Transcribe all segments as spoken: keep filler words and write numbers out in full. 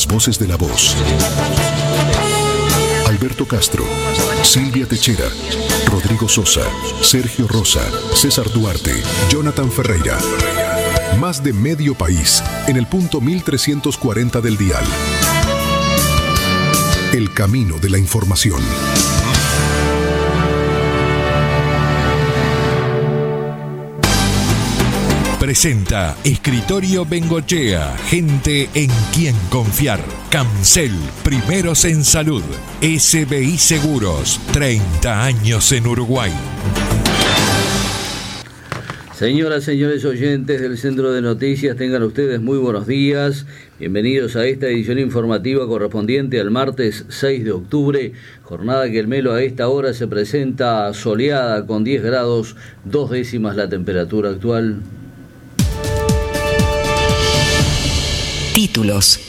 voces de la voz. Alberto Castro, Silvia Techera, Rodrigo Sosa, Sergio Rosa, César Duarte, Jonathan Ferreira. Más de medio país en el punto mil trescientos cuarenta del dial. El camino de la información. Presenta Escritorio Bengochea, gente en quien confiar. Camcel, primeros en salud. S B I Seguros, treinta años en Uruguay. Señoras, señores oyentes del Centro de Noticias, tengan ustedes muy buenos días. Bienvenidos a esta edición informativa correspondiente al martes seis de octubre, jornada que el Melo a esta hora se presenta soleada con diez grados, dos décimas la temperatura actual. Títulos.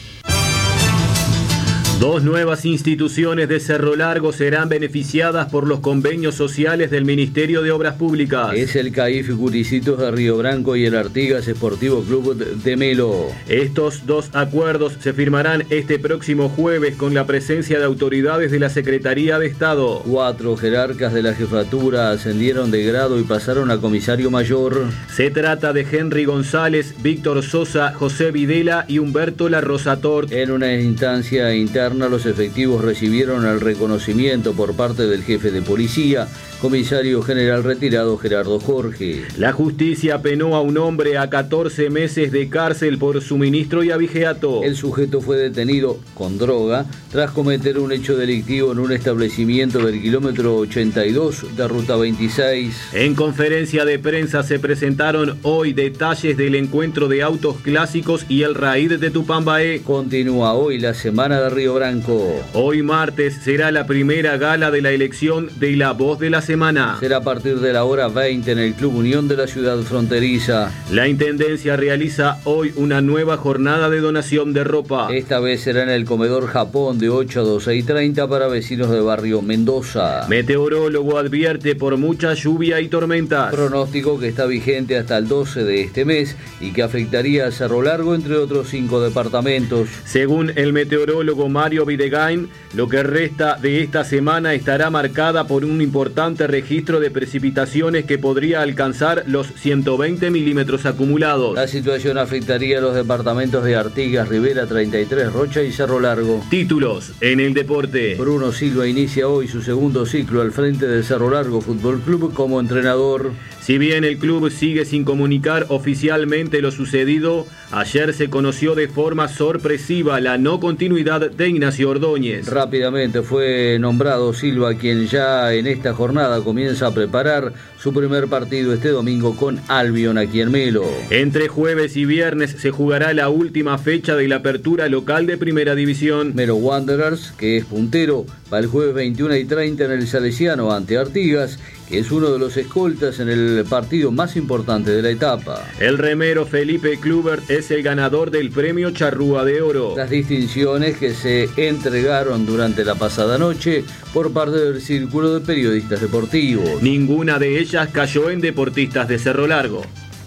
Dos nuevas instituciones de Cerro Largo serán beneficiadas por los convenios sociales del Ministerio de Obras Públicas. Es el C A I F Curicitos de Río Branco y el Artigas Sportivo Club de Melo. Estos dos acuerdos se firmarán este próximo jueves con la presencia de autoridades de la Secretaría de Estado. Cuatro jerarcas de la jefatura ascendieron de grado y pasaron a comisario mayor. Se trata de Henry González, Víctor Sosa, José Videla y Humberto La Rosatort. En una instancia interna, los efectivos recibieron el reconocimiento por parte del jefe de policía, comisario general retirado Gerardo Jorge. La justicia penó a un hombre a catorce meses de cárcel por suministro y abigeato. El sujeto fue detenido con droga tras cometer un hecho delictivo en un establecimiento del kilómetro ochenta y dos de Ruta veintiséis. En conferencia de prensa se presentaron hoy detalles del encuentro de autos clásicos y el Raid de Tupambaé. Continúa hoy la semana de Río Branco. Hoy martes será la primera gala de la elección de La Voz de la Semana. Será a partir de la hora veinte en el Club Unión de la ciudad fronteriza. La Intendencia realiza hoy una nueva jornada de donación de ropa. Esta vez será en el Comedor Japón de ocho a doce y treinta para vecinos de barrio Mendoza. Meteorólogo advierte por mucha lluvia y tormentas. Pronóstico que está vigente hasta el doce de este mes y que afectaría a Cerro Largo, entre otros cinco departamentos. Según el meteorólogo Mario Videgain, lo que resta de esta semana estará marcada por un importante registro de precipitaciones que podría alcanzar los ciento veinte milímetros acumulados. La situación afectaría a los departamentos de Artigas, Rivera treinta y tres, Rocha y Cerro Largo. Títulos en el deporte. Bruno Silva inicia hoy su segundo ciclo al frente del Cerro Largo Fútbol Club como entrenador. Si bien el club sigue sin comunicar oficialmente lo sucedido, ayer se conoció de forma sorpresiva la no continuidad de Ignacio Ordóñez. Rápidamente fue nombrado Silva, quien ya en esta jornada comienza a preparar su primer partido este domingo con Albion aquí en Melo. Entre jueves y viernes se jugará la última fecha de la apertura local de Primera División. Melo Wanderers, que es puntero, va el jueves veintiuno y treinta en el Salesiano ante Artigas, que es uno de los escoltas en el partido más importante de la etapa. El remero Felipe Klubert es el ganador del premio Charrúa de Oro. Las distinciones que se entregaron durante la pasada noche por parte del Círculo de Periodistas Deportivos. Ninguna de ellas cayó en deportistas de Cerro Largo.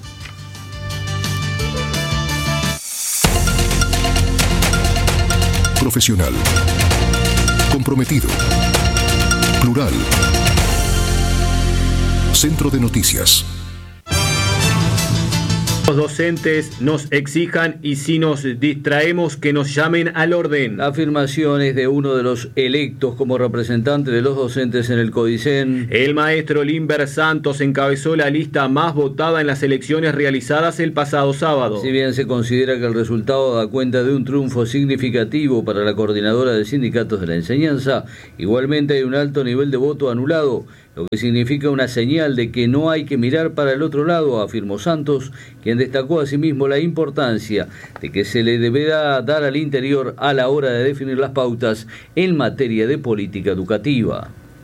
Profesional, comprometido, plural. Centro de Noticias. Los docentes nos exijan y si nos distraemos que nos llamen al orden. La afirmación es de uno de los electos como representante de los docentes en el Codicen. El maestro Limber Santos encabezó la lista más votada en las elecciones realizadas el pasado sábado. Si bien se considera que el resultado da cuenta de un triunfo significativo para la coordinadora de sindicatos de la enseñanza, igualmente hay un alto nivel de voto anulado, lo que significa una señal de que no hay que mirar para el otro lado, afirmó Santos, quien destacó asimismo la importancia de que se le deberá dar al interior a la hora de definir las pautas en materia de política educativa.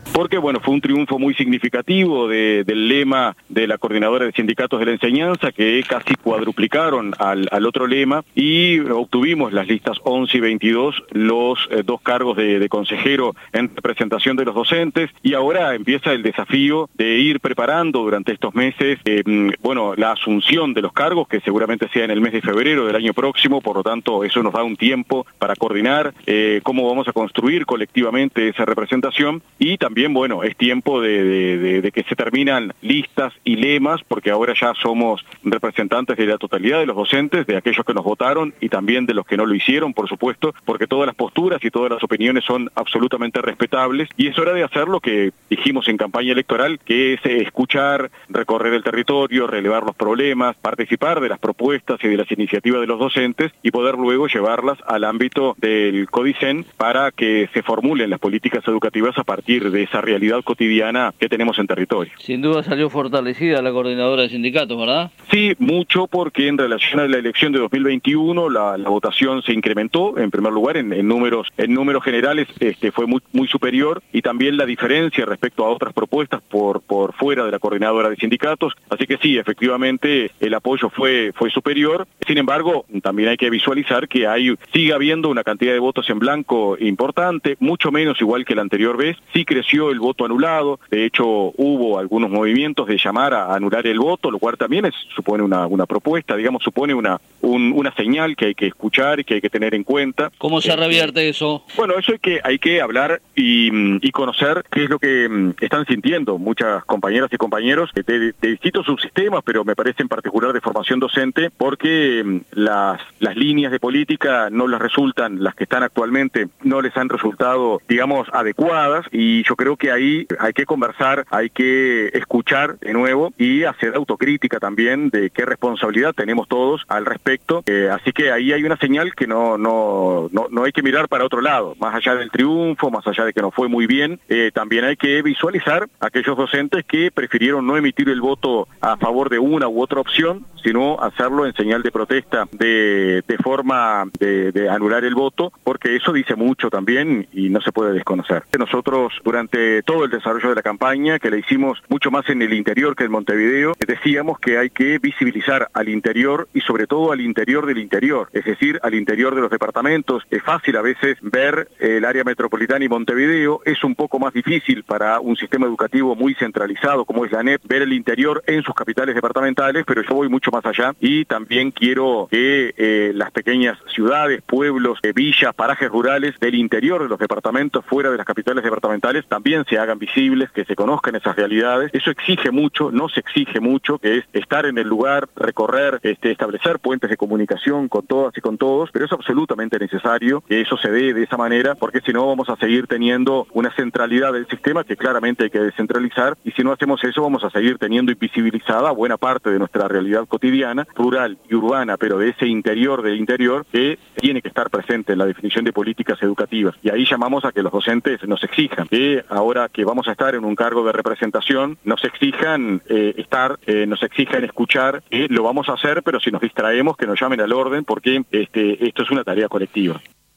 porque bueno, fue un triunfo muy significativo de, del lema de la Coordinadora de Sindicatos de la Enseñanza, que casi cuadruplicaron al, al otro lema, y obtuvimos las listas once y veintidós, los eh, dos cargos de, de consejero en representación de los docentes, y ahora empieza el desafío de ir preparando durante estos meses, eh, bueno, la asunción de los cargos, que seguramente sea en el mes de febrero del año próximo. Por lo tanto, eso nos da un tiempo para coordinar eh, cómo vamos a construir colectivamente esa representación, y también bueno, es tiempo de, de, de, de que se terminan listas y lemas, porque ahora ya somos representantes de la totalidad de los docentes, de aquellos que nos votaron y también de los que no lo hicieron, por supuesto, porque todas las posturas y todas las opiniones son absolutamente respetables, y es hora de hacer lo que dijimos en campaña electoral, que es escuchar, recorrer el territorio, relevar los problemas, participar de las propuestas y de las iniciativas de los docentes, y poder luego llevarlas al ámbito del CODICEN para que se formulen las políticas educativas a partir de esa realidad cotidiana que tenemos en territorio. Sin duda salió fortalecida la coordinadora de sindicatos, ¿verdad? Sí, mucho, porque en relación a la elección de dos mil veintiuno la, la votación se incrementó, en primer lugar, en, en números en números generales este, fue muy, muy superior, y también la diferencia respecto a otras propuestas por, por fuera de la coordinadora de sindicatos, así que sí, efectivamente el apoyo fue, fue superior. Sin embargo, también hay que visualizar que hay sigue habiendo una cantidad de votos en blanco importante, mucho menos igual que la anterior vez. Sí creció el voto anulado, de hecho hubo algunos movimientos de llamar a anular el voto, lo cual también es, supone una, una propuesta, digamos, supone una, un, una señal que hay que escuchar y que hay que tener en cuenta. ¿Cómo se revierte eso? Bueno, eso hay que, hay que hablar y, y conocer qué es lo que están sintiendo muchas compañeras y compañeros de, de distintos subsistemas, pero me parece en particular de formación docente, porque las, las líneas de política no les resultan, las que están actualmente, no les han resultado, digamos, adecuadas, y yo creo que ahí hay que conversar, hay que escuchar de nuevo y hacer autocrítica también de qué responsabilidad tenemos todos al respecto. Eh, así que ahí hay una señal que no, no, no, no hay que mirar para otro lado, más allá del triunfo, más allá de que nos fue muy bien, eh, también hay que visualizar a aquellos docentes que prefirieron no emitir el voto a favor de una u otra opción, sino hacerlo en señal de protesta, de, de forma de, de anular el voto, porque eso dice mucho también y no se puede desconocer. Nosotros durante todo el desarrollo de la campaña, que la hicimos mucho más en el interior que en Montevideo, decíamos que hay que visibilizar al interior y sobre todo al interior del interior, es decir, al interior de los departamentos. Es fácil a veces ver el área metropolitana y Montevideo, es un poco más difícil para un sistema educativo muy centralizado como es la A N E P ver el interior en sus capitales departamentales, pero yo voy mucho más allá y también quiero que eh, las pequeñas ciudades, pueblos, eh, villas, parajes rurales del interior de los departamentos, fuera de las capitales departamentales, también se hagan visibles, que se conozcan esas realidades. Eso exige mucho, no se exige mucho, que es estar en el lugar, recorrer, este, establecer puentes de comunicación con todas y con todos, pero es absolutamente necesario que eso se dé de esa manera, porque si no vamos a seguir teniendo una centralidad del sistema que claramente hay que descentralizar, y si no hacemos eso vamos a seguir teniendo invisibilizada buena parte de nuestra realidad cotidiana, rural y urbana, pero de ese interior del interior, que tiene que estar presente en la definición de políticas educativas. Y ahí llamamos a que los docentes nos exijan que ahora que vamos a estar en un cargo de representación, nos exijan eh, estar, eh, nos exijan escuchar, que lo vamos a hacer, pero si nos distraemos, que nos llamen al orden, porque este, esto es una tarea colectiva.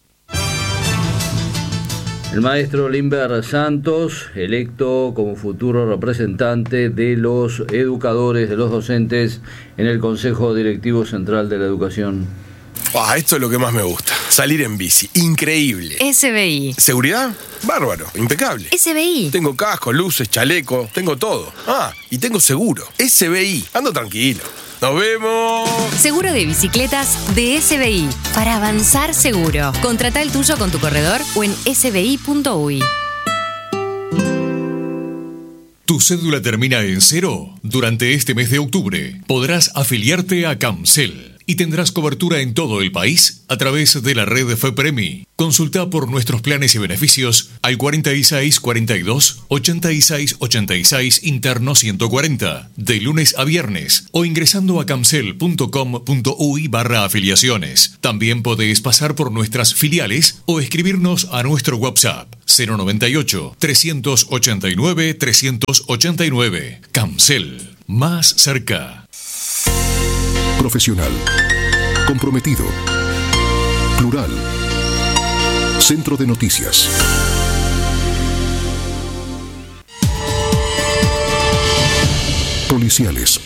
El maestro Limber Santos, electo como futuro representante de los educadores, de los docentes en el Consejo Directivo Central de la Educación. Ah, esto es lo que más me gusta. Salir en bici. Increíble. S B I. ¿Seguridad? Bárbaro. Impecable. S B I. Tengo casco, luces, chaleco. Tengo todo. Ah, y tengo seguro. S B I. Ando tranquilo. ¡Nos vemos! Seguro de bicicletas de S B I. Para avanzar seguro. Contrata el tuyo con tu corredor o en s b i punto u y. ¿Tu cédula termina en cero? Durante este mes de octubre podrás afiliarte a Camcel y tendrás cobertura en todo el país a través de la red FEPREMI. Consulta por nuestros planes y beneficios al cuarenta y seis cuarenta y dos ochenta y seis ochenta y seis interno ciento cuarenta de lunes a viernes o ingresando a camcel punto com punto u y barra afiliaciones. También podés pasar por nuestras filiales o escribirnos a nuestro WhatsApp cero noventa y ocho trescientos ochenta y nueve trescientos ochenta y nueve. Camcel, más cerca. Profesional, comprometido, plural, Centro de Noticias. policiales.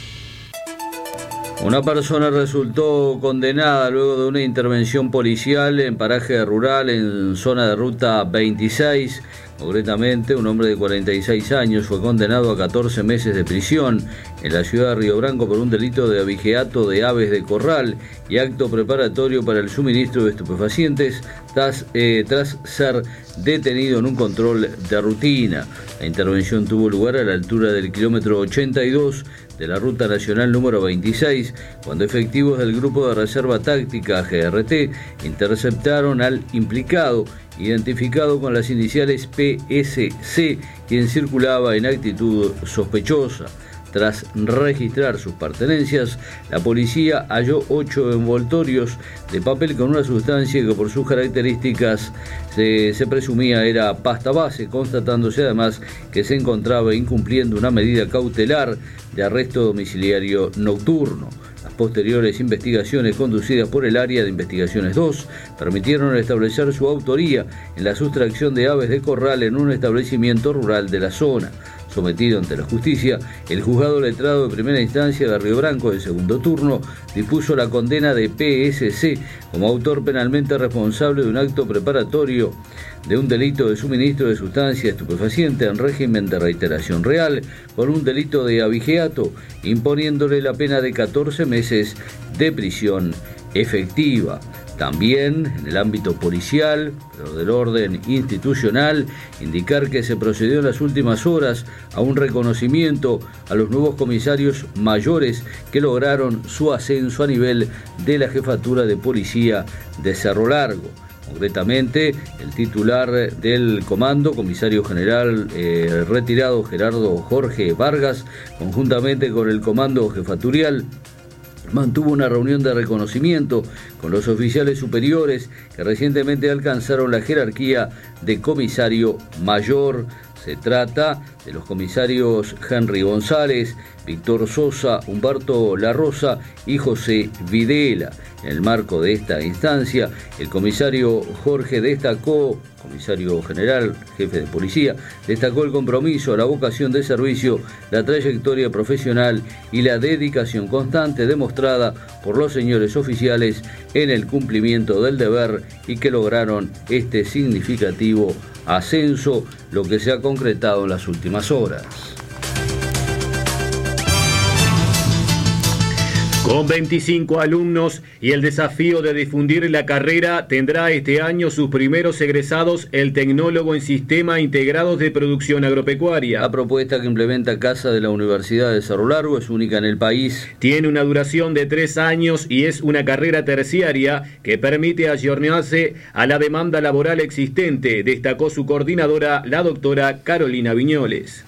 Una persona resultó condenada luego de una intervención policial en paraje rural en zona de ruta veintiséis. Concretamente, un hombre de cuarenta y seis años fue condenado a catorce meses de prisión en la ciudad de Río Branco por un delito de abigeato de aves de corral y acto preparatorio para el suministro de estupefacientes tras, eh, tras ser detenido en un control de rutina. La intervención tuvo lugar a la altura del kilómetro ochenta y dos de la Ruta Nacional número veintiséis, cuando efectivos del Grupo de Reserva Táctica G R T interceptaron al implicado, identificado con las iniciales P S C, quien circulaba en actitud sospechosa. Tras registrar sus pertenencias, la policía halló ocho envoltorios de papel con una sustancia que por sus características se, se presumía era pasta base, constatándose además que se encontraba incumpliendo una medida cautelar de arresto domiciliario nocturno. Las posteriores investigaciones conducidas por el Área de Investigaciones dos permitieron establecer su autoría en la sustracción de aves de corral en un establecimiento rural de la zona. Sometido ante la justicia, el juzgado letrado de primera instancia de Río Branco de segundo turno dispuso la condena de P S C como autor penalmente responsable de un acto preparatorio de un delito de suministro de sustancia estupefaciente en régimen de reiteración real con un delito de abigeato, imponiéndole la pena de catorce meses de prisión efectiva. También en el ámbito policial, pero del orden institucional, indicar que se procedió en las últimas horas a un reconocimiento a los nuevos comisarios mayores que lograron su ascenso a nivel de la jefatura de policía de Cerro Largo. Concretamente, el titular del comando, comisario general eh, retirado Gerardo Jorge Vargas, conjuntamente con el comando jefaturial, mantuvo una reunión de reconocimiento con los oficiales superiores que recientemente alcanzaron la jerarquía de comisario mayor. Se trata de los comisarios Henry González, Víctor Sosa, Humberto La Rosa y José Videla. En el marco de esta instancia, el comisario Jorge destacó, comisario general, jefe de policía, destacó el compromiso, la vocación de servicio, la trayectoria profesional y la dedicación constante demostrada por los señores oficiales en el cumplimiento del deber y que lograron este significativo ascenso, lo que se ha concretado en las últimas horas. Con veinticinco alumnos y el desafío de difundir la carrera, tendrá este año sus primeros egresados el tecnólogo en Sistema Integrados de Producción Agropecuaria. La propuesta que implementa Casa de la Universidad de Cerro Largo es única en el país. Tiene una duración de tres años y es una carrera terciaria que permite ayornarse a la demanda laboral existente, destacó su coordinadora, la doctora Carolina Viñoles.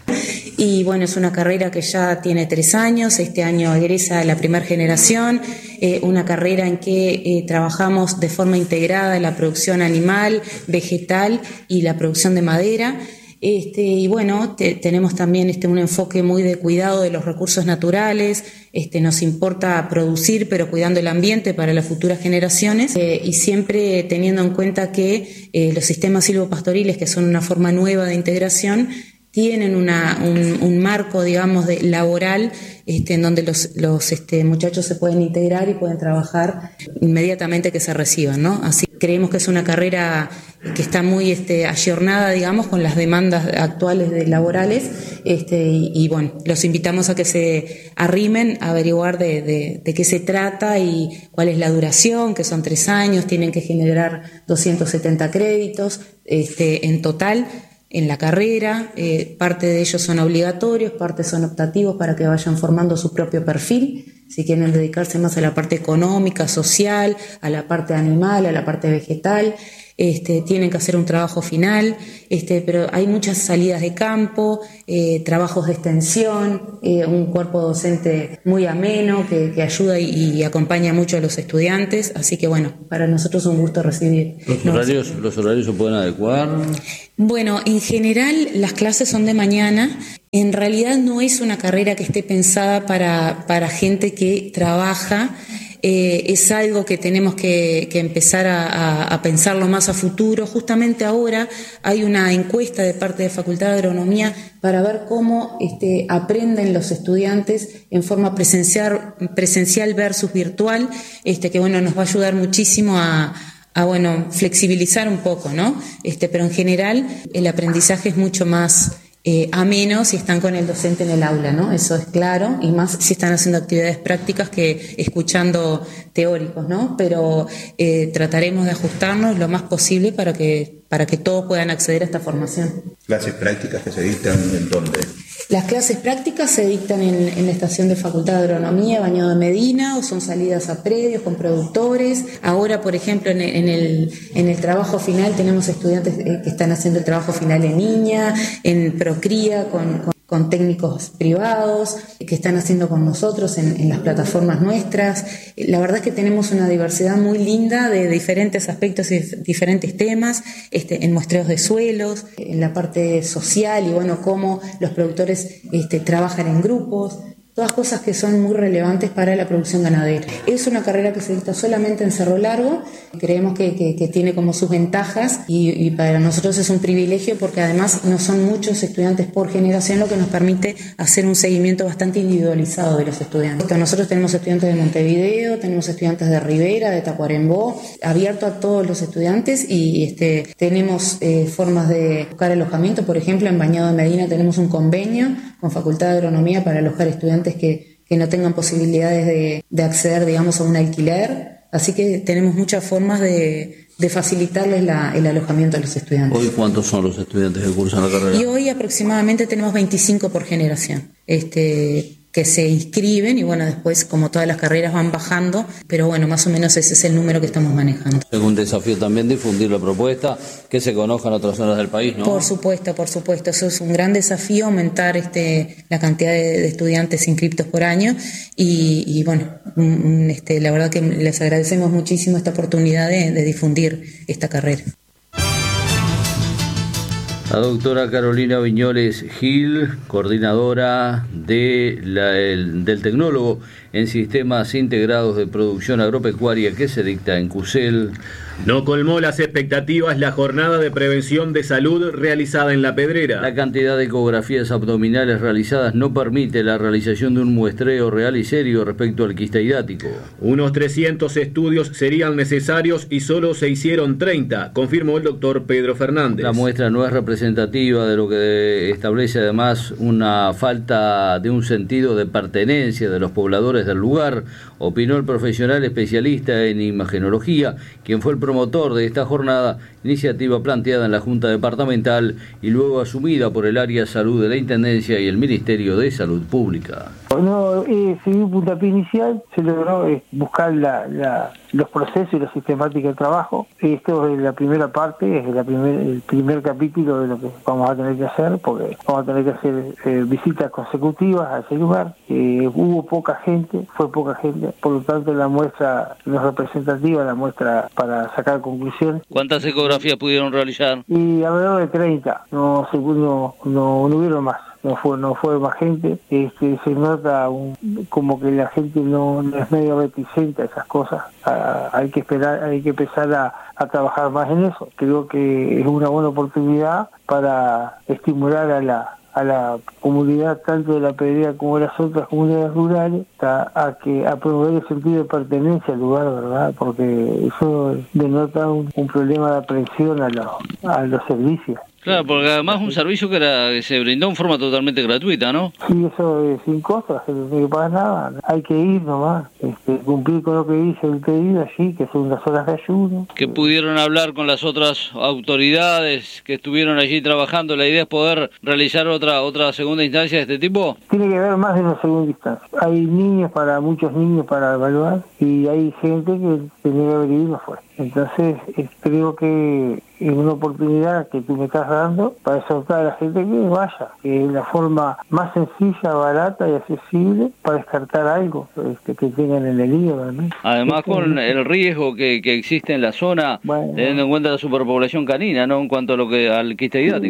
Y bueno, es una carrera que ya tiene tres años, este año egresa la primera generación, eh, una carrera en que eh, trabajamos de forma integrada en la producción animal, vegetal y la producción de madera. Este, y bueno, te, tenemos también este, un enfoque muy de cuidado de los recursos naturales, este, nos importa producir pero cuidando el ambiente para las futuras generaciones eh, y siempre teniendo en cuenta que eh, los sistemas silvopastoriles, que son una forma nueva de integración, tienen una, un, un marco, digamos, de laboral este, en donde los, los este, muchachos se pueden integrar y pueden trabajar inmediatamente que se reciban, ¿no? Así creemos que es una carrera que está muy este, ayornada, digamos, con las demandas actuales de laborales este, y, y, bueno, los invitamos a que se arrimen a averiguar de, de, de qué se trata y cuál es la duración, que son tres años, tienen que generar doscientos setenta créditos este, en total en la carrera, eh, parte de ellos son obligatorios, parte son optativos para que vayan formando su propio perfil, si quieren dedicarse más a la parte económica, social, a la parte animal, a la parte vegetal, este, tienen que hacer un trabajo final, este, pero hay muchas salidas de campo, eh, trabajos de extensión, eh, un cuerpo docente muy ameno que, que ayuda y, y acompaña mucho a los estudiantes, así que bueno, para nosotros es un gusto recibir. ¿Los horarios, ¿Los horarios se pueden adecuar? Bueno, en general las clases son de mañana. En realidad no es una carrera que esté pensada para, para gente que trabaja. eh, es algo que tenemos que, que empezar a, a, a pensarlo más a futuro. Justamente ahora hay una encuesta de parte de Facultad de Agronomía para ver cómo este, aprenden los estudiantes en forma presencial, presencial versus virtual, este, que bueno, nos va a ayudar muchísimo a, a bueno, flexibilizar un poco, ¿no? Este, pero en general el aprendizaje es mucho más eh, ameno si están con el docente en el aula, ¿no? Eso es claro, y más si están haciendo actividades prácticas que escuchando teóricos, ¿no? Pero eh, trataremos de ajustarnos lo más posible para que, para que todos puedan acceder a esta formación. ¿Clases prácticas que se dictan en dónde? Las clases prácticas se dictan en, en la estación de Facultad de Agronomía, Bañado de Medina, o son salidas a predios con productores. Ahora, por ejemplo, en el, en el, en el trabajo final tenemos estudiantes que están haciendo el trabajo final en línea, en Procría, con, con con técnicos privados, que están haciendo con nosotros en, en las plataformas nuestras. La verdad es que tenemos una diversidad muy linda de diferentes aspectos y diferentes temas, este, en muestreos de suelos, en la parte social y bueno, cómo los productores este, trabajan en grupos. Todas cosas que son muy relevantes para la producción ganadera. Es una carrera que se dicta solamente en Cerro Largo, creemos que, que, que tiene como sus ventajas y, y para nosotros es un privilegio porque además no son muchos estudiantes por generación, lo que nos permite hacer un seguimiento bastante individualizado de los estudiantes. Nosotros tenemos estudiantes de Montevideo, tenemos estudiantes de Rivera, de Tacuarembó, abierto a todos los estudiantes y este, tenemos eh, formas de buscar alojamiento. Por ejemplo, en Bañado de Medina tenemos un convenio con Facultad de Agronomía para alojar estudiantes Que, que no tengan posibilidades de, de acceder, digamos, a un alquiler. Así que tenemos muchas formas de, de facilitarles la, el alojamiento a los estudiantes. ¿Hoy cuántos son los estudiantes que cursan la carrera? Y hoy aproximadamente tenemos veinticinco por generación. Este... que se inscriben y bueno, después como todas las carreras van bajando, pero bueno, más o menos ese es el número que estamos manejando. Es un desafío también difundir la propuesta, que se conozca en otras zonas del país, ¿no? Por supuesto, por supuesto, eso es un gran desafío, aumentar este la cantidad de, de estudiantes inscriptos por año y, y bueno, este, la verdad que les agradecemos muchísimo esta oportunidad de, de difundir esta carrera. La doctora Carolina Viñoles Gil, coordinadora de la, el, del tecnólogo en sistemas integrados de producción agropecuaria que se dicta en CUSEL. No colmó las expectativas la jornada de prevención de salud realizada en La Pedrera. La cantidad de ecografías abdominales realizadas no permite la realización de un muestreo real y serio respecto al quiste hidrático. Unos trescientos estudios serían necesarios y solo se hicieron treinta, confirmó el doctor Pedro Fernández. La muestra no es representativa de lo que establece además una falta de un sentido de pertenencia de los pobladores del lugar, opinó el profesional especialista en imagenología, quien fue el promotor de esta jornada, iniciativa planteada en la Junta Departamental y luego asumida por el Área Salud de la Intendencia y el Ministerio de Salud Pública. No, eh, se dio un puntapié inicial, se logró eh, buscar la, la, los procesos y la sistemática del trabajo. Esto es la primera parte, es la primer, el primer capítulo de lo que vamos a tener que hacer, porque vamos a tener que hacer eh, visitas consecutivas a ese lugar. Eh, hubo poca gente, fue poca gente, por lo tanto la muestra no es representativa, la muestra para sacar conclusiones. ¿Cuántas ecografías pudieron realizar? Y alrededor de treinta, no, no, no, no hubieron más. No fue no fue más gente, este, se nota un, como que la gente no, no es medio reticente a esas cosas. A, hay que esperar, hay que empezar a, a trabajar más en eso. Creo que es una buena oportunidad para estimular a la a la comunidad, tanto de La Pedrera como de las otras comunidades rurales, a, a que a promover el sentido de pertenencia al lugar, ¿verdad? Porque eso denota un, un problema de aprehensión a, lo, a los servicios. Claro, porque además un servicio que, era, que se brindó en forma totalmente gratuita, ¿no? Sí, eso es sin costo, la gente no tiene que pagar nada, hay que ir nomás, este, cumplir con lo que dice el pedido allí, que son las horas de ayuno. Que pudieron hablar con las otras autoridades que estuvieron allí trabajando, la idea es poder realizar otra otra segunda instancia de este tipo. Tiene que haber más de una segunda instancia, hay niños para, muchos niños para evaluar, y hay gente que tenía que haber ido y no fue. Entonces, eh, creo que es una oportunidad que tú me estás dando para exhortar a la gente que vaya, que es la forma más sencilla, barata y accesible para descartar algo este, que tengan en el hígado, ¿no? Además, este, con el riesgo que, que existe en la zona, bueno, teniendo en cuenta la superpoblación canina, ¿no? En cuanto a lo que al quiste hidrático, ¿no?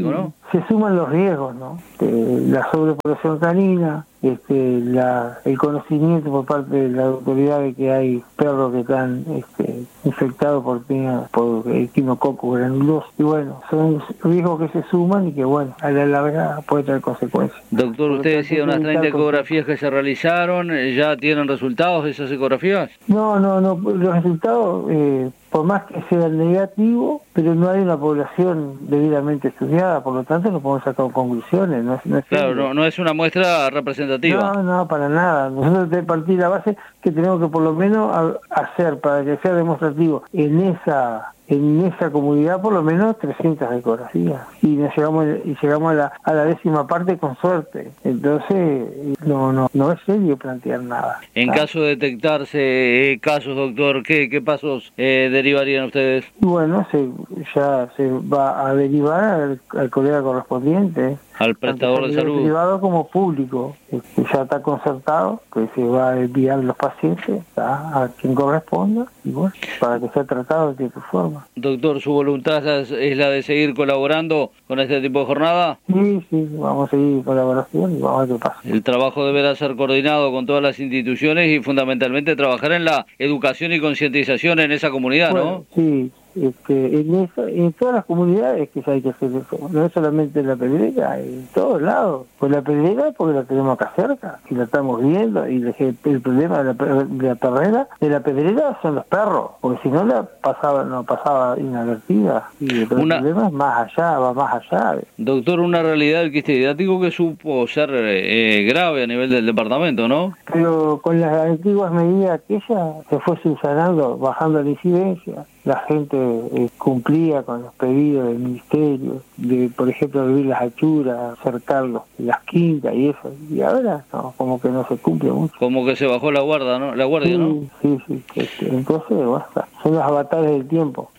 se suman los riesgos, ¿no? Eh, la sobrepoblación canina, este, la, el conocimiento por parte de la autoridad de que hay perros que están este, infectados por, por equinococcus granuloso, y bueno, son riesgos que se suman y que bueno, a la larga puede tener consecuencias. Doctor, usted decía unas treinta ecografías que se realizaron, ¿ya tienen resultados de esas ecografías? No, no, no, los resultados, eh, por más que sean negativos, pero no hay una población debidamente estudiada, por lo tanto no podemos sacar conclusiones. No es, no es claro, no, no es una muestra representativa. No, no, para nada. Nosotros tenemos que partir de la base que tenemos que por lo menos hacer, para que sea demostrativo, en esa en esa comunidad por lo menos trescientas ecografías. Y nos llegamos y llegamos a la, a la décima parte con suerte. Entonces, no no no es serio plantear nada. En ¿Ah? caso de detectarse eh, casos, doctor, ¿qué, qué pasos eh, derivarían ustedes? Bueno, se, ya se va a derivar al, al colega correspondiente. Al prestador de salud. Privado como público. Este, ya está concertado que se va a enviar los pacientes ¿tá? a quien corresponda y bueno, para que sea tratado de tiempo y forma. Doctor, ¿su voluntad es la de seguir colaborando con este tipo de jornada? Sí, sí, vamos a seguir colaboración y vamos a ver qué pasa. El trabajo deberá ser coordinado con todas las instituciones y fundamentalmente trabajar en la educación y concientización en esa comunidad, bueno, ¿no? Sí. Este, en, esa, en todas las comunidades que hay que hacer eso, no es solamente en La Pedrera, en todos lados. Pues La Pedrera porque la tenemos acá cerca y la estamos viendo, y el, el problema de la, de la Pedrera, de la Pedrera son los perros, porque si no la pasaba, no pasaba inadvertida, y el una, problema es más allá, va más allá. Doctor, una realidad del quiste didáctico que supo ser eh, grave a nivel del departamento, ¿no? Pero con las antiguas medidas aquellas se fue subsanando, bajando la incidencia. La gente eh, cumplía con los pedidos del ministerio, de por ejemplo abrir las achuras, cercar los, las quintas y eso, y ahora no, como que no se cumple mucho. Como que se bajó la guardia, ¿no? La guardia, sí, ¿no? Sí, sí, este, entonces basta, son los avatares del tiempo.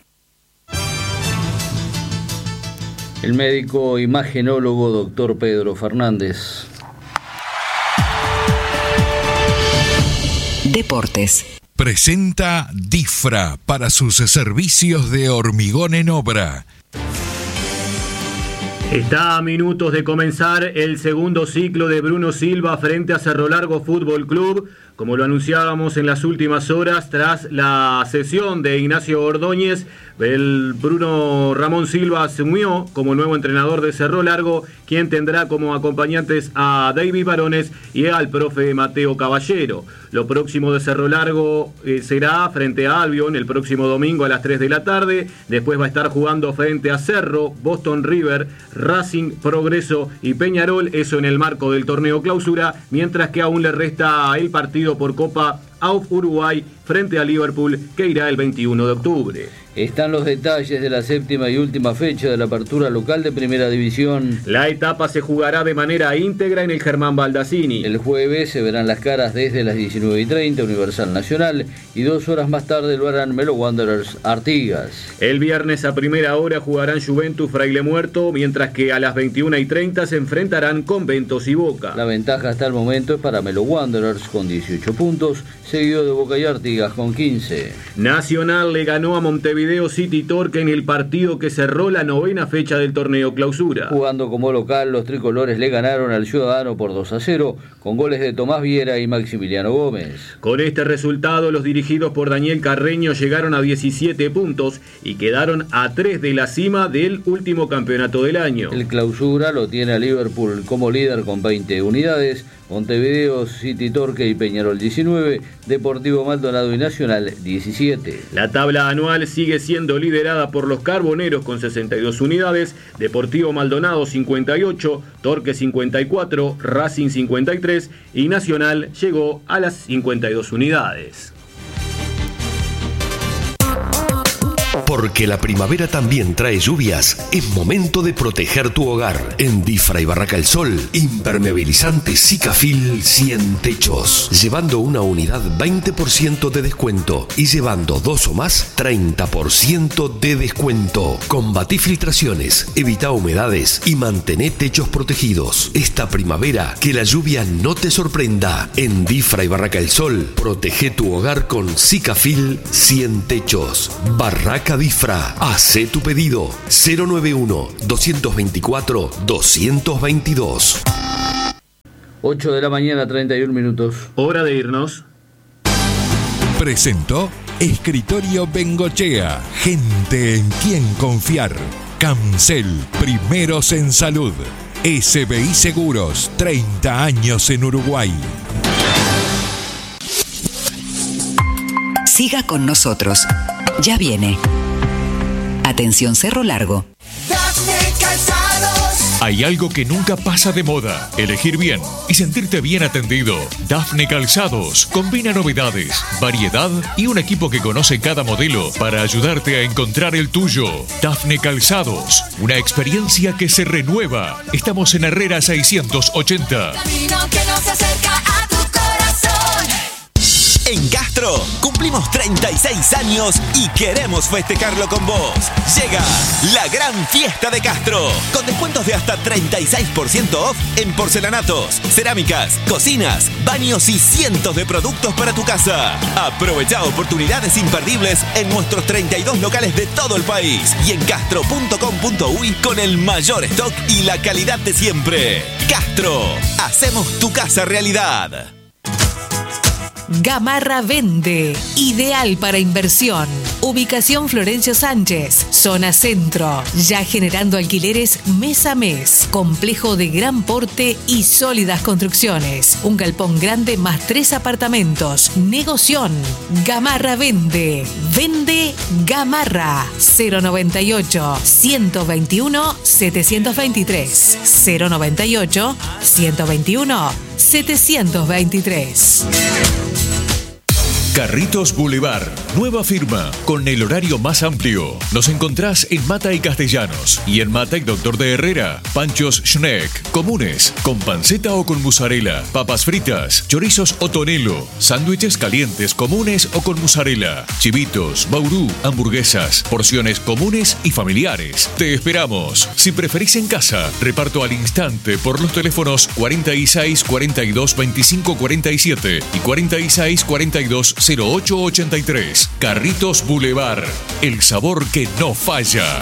El médico imagenólogo doctor Pedro Fernández. Deportes. Presenta DIFRA para sus servicios de hormigón en obra. Está a minutos de comenzar el segundo ciclo de Bruno Silva frente a Cerro Largo Fútbol Club. Como lo anunciábamos en las últimas horas, tras la cesión de Ignacio Ordóñez, el Bruno Ramón Silva asumió como nuevo entrenador de Cerro Largo, quien tendrá como acompañantes a David Barones y al profe Mateo Caballero. Lo próximo de Cerro Largo eh, será frente a Albion el próximo domingo a las tres de la tarde. Después va a estar jugando frente a Cerro, Boston River, Racing, Progreso y Peñarol, eso en el marco del torneo clausura, mientras que aún le resta el partido por Copa A U F Uruguay frente a Liverpool, que irá el veintiuno de octubre. Están los detalles de la séptima y última fecha de la apertura local de Primera División. La etapa se jugará de manera íntegra en el Germán Baldassini. El jueves se verán las caras desde las diecinueve y treinta, Universal Nacional, y dos horas más tarde lo harán Melo Wanderers Artigas. El viernes a primera hora jugarán Juventus Fraile Muerto, mientras que a las veintiuna y treinta se enfrentarán Conventos y Boca. La ventaja hasta el momento es para Melo Wanderers con dieciocho puntos, seguido de Boca y Artigas con quince. Nacional le ganó a Montevideo City Torque en el partido que cerró la novena fecha del torneo clausura. Jugando como local, los tricolores le ganaron al Ciudadano por dos a cero, con goles de Tomás Viera y Maximiliano Gómez. Con este resultado, los dirigidos por Daniel Carreño llegaron a diecisiete puntos y quedaron a tres de la cima del último campeonato del año. El clausura lo tiene a Liverpool como líder con veinte unidades, Montevideo City Torque y Peñarol diecinueve, Deportivo Maldonado y Nacional diecisiete. La tabla anual sigue siendo liderada por los Carboneros con sesenta y dos unidades, Deportivo Maldonado cincuenta y ocho, Torque cincuenta y cuatro, Racing cincuenta y tres y Nacional llegó a las cincuenta y dos unidades. Porque la primavera también trae lluvias, es momento de proteger tu hogar. En Difra y Barraca El Sol, impermeabilizante Sikafil cien techos. Llevando una unidad veinte por ciento de descuento y llevando dos o más treinta por ciento de descuento. Combatí filtraciones, evita humedades y mantén techos protegidos. Esta primavera, que la lluvia no te sorprenda. En Difra y Barraca El Sol, protege tu hogar con Sikafil cien techos. Barraca Marca Bifra. Hacé tu pedido. cero nueve uno, dos veinticuatro, doscientos veintidós. ocho de la mañana, treinta y un minutos. Hora de irnos. Presentó Escritorio Bengochea. Gente en quien confiar. Cancel, primeros en salud. S B I Seguros, treinta años en Uruguay. Siga con nosotros. Ya viene. Atención Cerro Largo. Hay algo que nunca pasa de moda: elegir bien y sentirte bien atendido. Dafne Calzados combina novedades, variedad y un equipo que conoce cada modelo para ayudarte a encontrar el tuyo. Dafne Calzados, una experiencia que se renueva. Estamos en Herrera seiscientos ochenta. En Castro cumplimos treinta y seis años y queremos festejarlo con vos. Llega la gran fiesta de Castro, con descuentos de hasta treinta y seis por ciento off en porcelanatos, cerámicas, cocinas, baños y cientos de productos para tu casa. Aprovecha oportunidades imperdibles en nuestros treinta y dos locales de todo el país y en castro punto com punto uy con el mayor stock y la calidad de siempre. Castro, hacemos tu casa realidad. Gamarra Vende, ideal para inversión. Ubicación Florencio Sánchez, zona centro. Ya generando alquileres mes a mes. Complejo de gran porte y sólidas construcciones. Un galpón grande más tres apartamentos. Negoción. Gamarra Vende. Vende Gamarra. cero noventa y ocho, ciento veintiuno, setecientos veintitrés. cero noventa y ocho, ciento veintiuno, setecientos veintitrés. Carritos Boulevard, nueva firma, con el horario más amplio. Nos encontrás en Mata y Castellanos y en Mata y Doctor de Herrera. Panchos Schneck, comunes, con panceta o con mozzarella, papas fritas, chorizos o tonelo, sándwiches calientes comunes o con mozzarella, chivitos, baurú, hamburguesas, porciones comunes y familiares. Te esperamos. Si preferís en casa, reparto al instante por los teléfonos cuarenta y seis, cuarenta y dos, veinticinco, cuarenta y siete y cuarenta y seis, cuarenta y dos, cero ocho ochenta y tres. Carritos Boulevard, el sabor que no falla.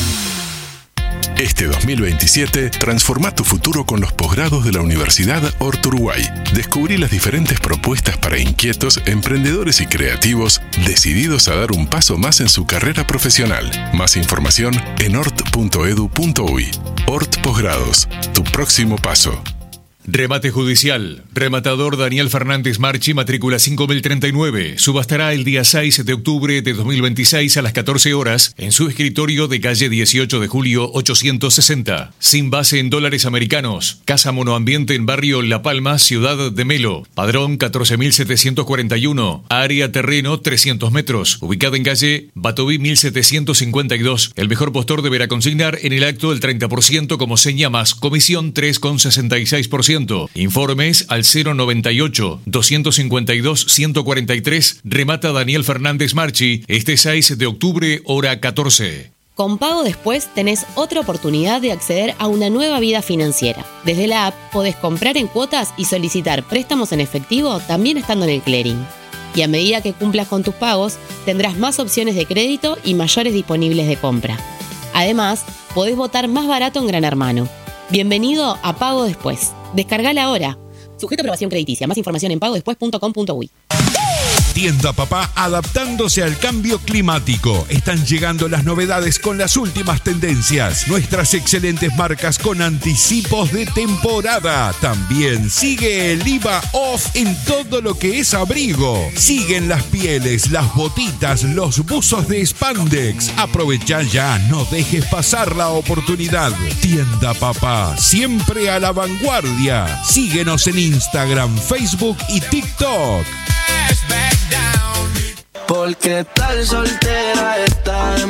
Este dos mil veintisiete, transforma tu futuro con los posgrados de la Universidad Hort Uruguay. Descubrí las diferentes propuestas para inquietos, emprendedores y creativos decididos a dar un paso más en su carrera profesional. Más información en hort punto edu punto uy. Hort Posgrados, tu próximo paso. Remate judicial. Rematador Daniel Fernández Marchi, matrícula cinco mil treinta y nueve. Subastará el día seis de octubre de dos mil veintiséis a las catorce horas en su escritorio de calle dieciocho de julio ochocientos sesenta. Sin base en dólares americanos. Casa monoambiente en barrio La Palma, Ciudad de Melo. Padrón catorce mil setecientos cuarenta y uno. Área terreno trescientos metros. Ubicada en calle Batoví mil setecientos cincuenta y dos. El mejor postor deberá consignar en el acto el treinta por ciento como seña más comisión tres coma sesenta y seis por ciento. Informes al cero noventa y ocho, doscientos cincuenta y dos, ciento cuarenta y tres. Remata Daniel Fernández Marchi este seis de octubre, hora catorce. Con Pago Después tenés otra oportunidad de acceder a una nueva vida financiera. Desde la app podés comprar en cuotas y solicitar préstamos en efectivo también estando en el clearing. Y a medida que cumplas con tus pagos, tendrás más opciones de crédito y mayores disponibles de compra. Además, podés votar más barato en Gran Hermano. Bienvenido a Pago Después. Descargala ahora. Sujeto a aprobación crediticia. Más información en pago después punto com punto uy. Tienda Papá, adaptándose al cambio climático. Están llegando las novedades con las últimas tendencias. Nuestras excelentes marcas con anticipos de temporada. También sigue el I V A off en todo lo que es abrigo. Siguen las pieles, las botitas, los buzos de spandex. Aprovecha ya, no dejes pasar la oportunidad. Tienda Papá, siempre a la vanguardia. Síguenos en Instagram, Facebook y TikTok. Porque tal soltera está de moda.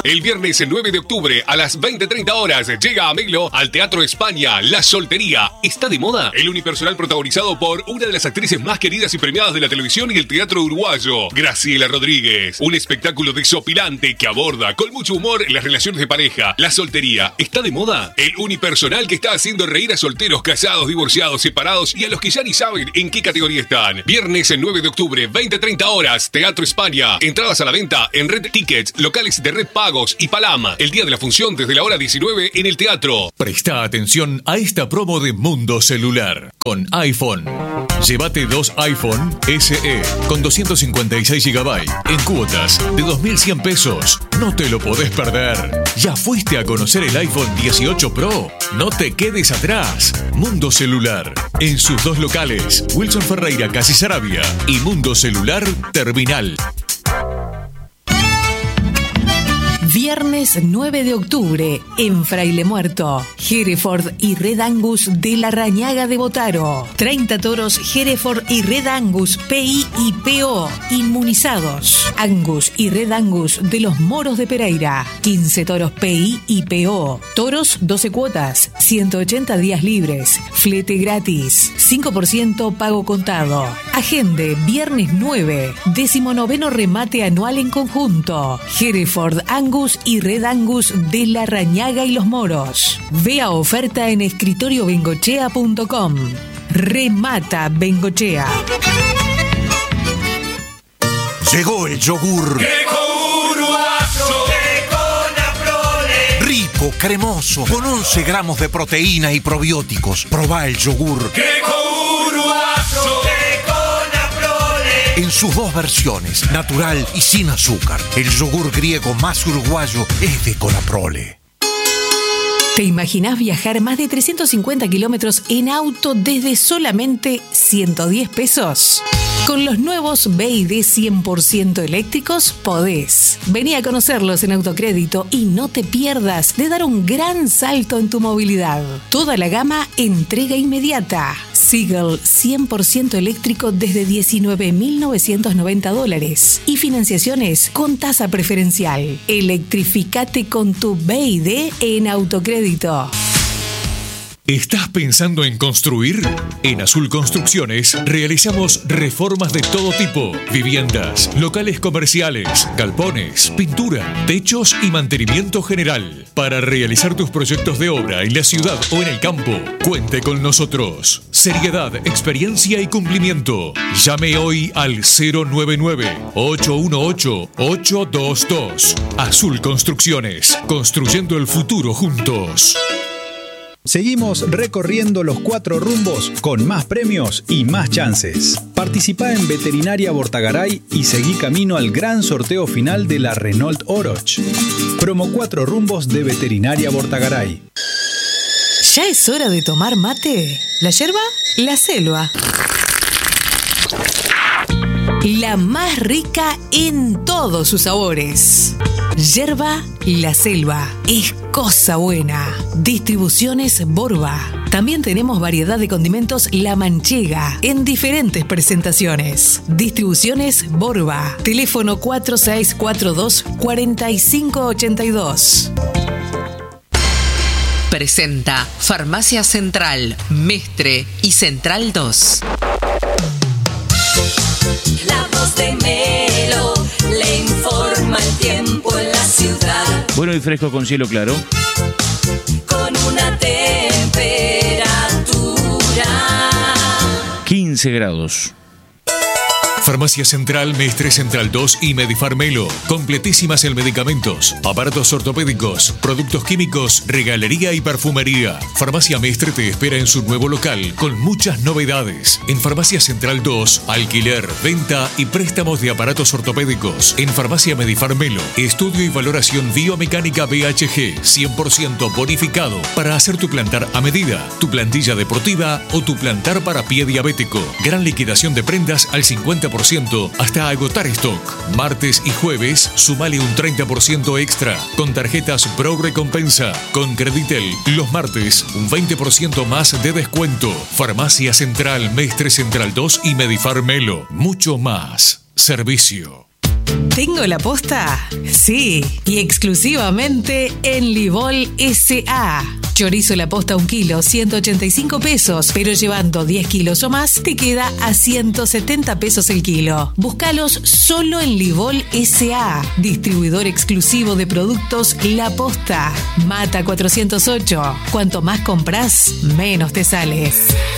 El viernes nueve de octubre a las veinte treinta horas llega a Melo al Teatro España. La soltería está de moda. El unipersonal protagonizado por una de las actrices más queridas y premiadas de la televisión y el teatro uruguayo, Graciela Rodríguez. Un espectáculo desopilante que aborda con mucho humor las relaciones de pareja. La soltería está de moda. El unipersonal que está haciendo reír a solteros, casados, divorciados, separados y a los que ya ni saben en qué categoría están. Viernes nueve de octubre, veinte treinta horas, Teatro España. Entradas a la venta en Red Tickets, locales de Red Pagos y Palama. El día de la función desde la hora diecinueve en el teatro. Presta atención a esta promo de Mundo Celular. Con iPhone. Llévate dos iPhone S E con doscientos cincuenta y seis gigabytes en cuotas de dos mil cien pesos. No te lo podés perder. ¿Ya fuiste a conocer el iPhone dieciocho Pro? No te quedes atrás. Mundo Celular. En sus dos locales, Wilson Ferreira, Casi Sarabia y Mundo Celular Terminal. Viernes nueve de octubre, en Fraile Muerto, Hereford y Red Angus de la Rañaga de Botaro. treinta toros Hereford y Red Angus P I y P O, inmunizados. Angus y Red Angus de los Moros de Pereira. quince toros P I y P O. Toros doce cuotas, ciento ochenta días libres, flete gratis, cinco por ciento pago contado. Agende, viernes nueve, decimonoveno remate anual en conjunto. Hereford, Angus y Red Angus de la Rañaga y los Moros. Vea oferta en escritorio bengochea punto com. Remata Bengochea. Llegó el yogur. Rico, cremoso, con once gramos de proteína y probióticos. Probá el yogur. En sus dos versiones, natural y sin azúcar. El yogur griego más uruguayo es de Conaprole. ¿Te imaginás viajar más de trescientos cincuenta kilómetros en auto desde solamente ciento diez pesos? Con los nuevos B y D cien por ciento eléctricos podés. Vení a conocerlos en Autocrédito y no te pierdas de dar un gran salto en tu movilidad. Toda la gama entrega inmediata. Seagull cien por ciento eléctrico desde diecinueve mil novecientos noventa dólares y financiaciones con tasa preferencial. Electrificate con tu B y D en Autocrédito. ¿Estás pensando en construir? En Azul Construcciones realizamos reformas de todo tipo: viviendas, locales comerciales, galpones, pintura, techos y mantenimiento general. Para realizar tus proyectos de obra en la ciudad o en el campo, cuente con nosotros. Seriedad, experiencia y cumplimiento. Llame hoy al cero nueve nueve, ocho uno ocho, ocho dos dos. Azul Construcciones, construyendo el futuro juntos. Seguimos recorriendo los cuatro rumbos con más premios y más chances. Participá en Veterinaria Bortagaray y seguí camino al gran sorteo final de la Renault Oroch. Promo cuatro rumbos de Veterinaria Bortagaray. ¿Ya es hora de tomar mate? ¿La yerba? La selva. La más rica en todos sus sabores. Yerba La Selva. Es cosa buena. Distribuciones Borba. También tenemos variedad de condimentos La Manchega en diferentes presentaciones. Distribuciones Borba. Teléfono cuatro seis cuatro dos, cuatro cinco ocho dos. Presenta Farmacia Central, Mestre y Central dos. La voz de Melo le informa el tiempo en la ciudad. Bueno y fresco con cielo claro. Con una temperatura quince grados. Farmacia Central, Mestre Central dos y Medifarmelo. Completísimas en medicamentos, aparatos ortopédicos, productos químicos, regalería y perfumería. Farmacia Mestre te espera en su nuevo local con muchas novedades. En Farmacia Central dos, alquiler, venta y préstamos de aparatos ortopédicos. En Farmacia Medifarmelo, estudio y valoración biomecánica B H G, cien por ciento bonificado para hacer tu plantar a medida, tu plantilla deportiva o tu plantar para pie diabético. Gran liquidación de prendas al cincuenta por ciento hasta agotar stock. Martes y jueves, sumale un treinta por ciento extra con tarjetas Pro Recompensa. Con Creditel, los martes, un veinte por ciento más de descuento. Farmacia Central, Mestre Central dos y Medifarmelo. Mucho más servicio. ¿Tengo la posta? Sí, y exclusivamente en Livol S A. Chorizo la posta un kilo, ciento ochenta y cinco pesos, pero llevando diez kilos o más te queda a ciento setenta pesos el kilo. Búscalos solo en Livol S A, distribuidor exclusivo de productos La Posta. Mata cuatrocientos ocho. Cuanto más compras, menos te sale.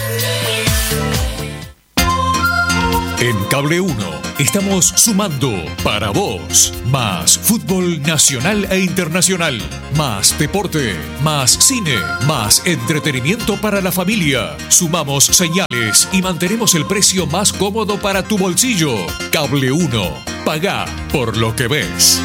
En Cable uno estamos sumando para vos más fútbol nacional e internacional, más deporte, más cine, más entretenimiento para la familia. Sumamos señales y mantenemos el precio más cómodo para tu bolsillo. Cable uno, pagá por lo que ves.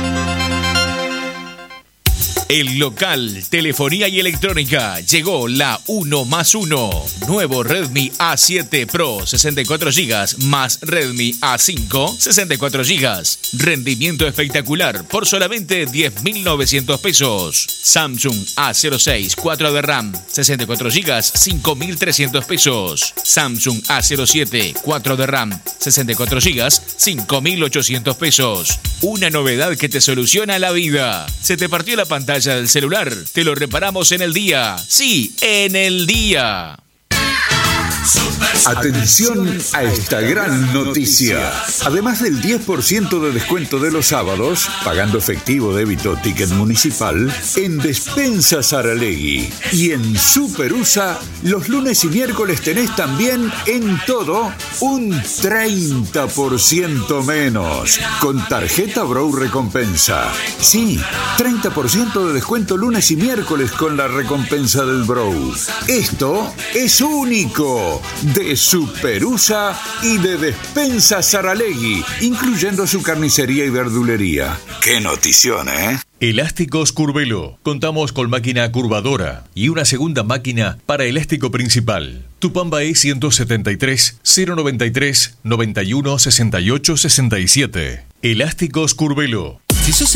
El local, telefonía y electrónica, llegó la uno más uno. Nuevo Redmi A siete Pro, sesenta y cuatro gigas, más Redmi A cinco, sesenta y cuatro gigas. Rendimiento espectacular por solamente diez mil novecientos pesos. Samsung A cero seis, cuatro de RAM, sesenta y cuatro gigas, cinco mil trescientos pesos. Samsung A cero siete, cuatro de RAM, sesenta y cuatro gigas, cinco mil ochocientos pesos. Una novedad que te soluciona la vida. ¿Se te partió la pantalla del celular? Te lo reparamos en el día. Sí, en el día. Atención a esta gran noticia. Además del diez por ciento de descuento de los sábados, pagando efectivo, débito, ticket municipal, en Despensa Saralegui y en Superusa, los lunes y miércoles tenés también en todo un treinta por ciento menos, con tarjeta Brow Recompensa. Sí, treinta por ciento de descuento lunes y miércoles con la recompensa del Brow. Esto es único de Superusa y de Despensa Saralegui, incluyendo su carnicería y verdulería. ¡Qué notición, eh! Elásticos Curvelo. Contamos con máquina curvadora y una segunda máquina para elástico principal. Tupamba E ciento setenta y tres, cero noventa y tres, noventa y uno, sesenta y ocho, sesenta y siete. Elásticos Curvelo. Si sos